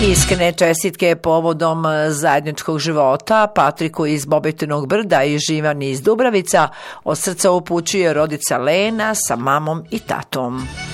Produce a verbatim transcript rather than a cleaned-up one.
Iskrene čestitke povodom zajedničkog života Patriku iz Bobetinog brda i Živani iz Dubravica od srca upućuje rodica Lena sa mamom i tatom.